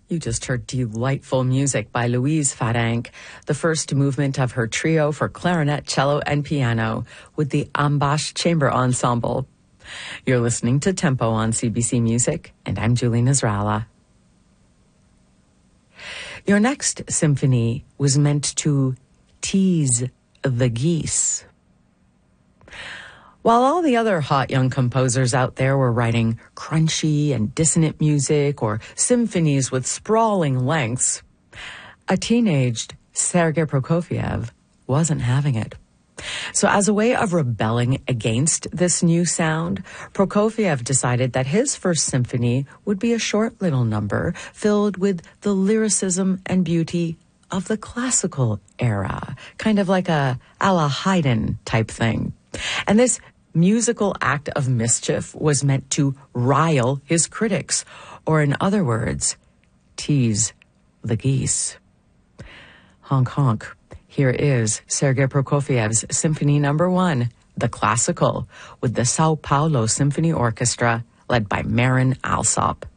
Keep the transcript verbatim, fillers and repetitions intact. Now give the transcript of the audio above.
You just heard delightful music by Louise Fadank, the first movement of her trio for clarinet, cello, and piano with the Ambash Chamber Ensemble. You're listening to Tempo on C B C Music, and I'm Julie Nasrallah. Your next symphony was meant to tease the geese. While all the other hot young composers out there were writing crunchy and dissonant music or symphonies with sprawling lengths, a teenaged Sergei Prokofiev wasn't having it. So as a way of rebelling against this new sound, Prokofiev decided that his first symphony would be a short little number filled with the lyricism and beauty of the classical era, kind of like a a la Haydn type thing. And this musical act of mischief was meant to rile his critics, or in other words, tease the geese. Honk honk. Here is Sergei Prokofiev's Symphony Number One, the classical, with the Sao Paulo Symphony Orchestra, led by Marin Alsop.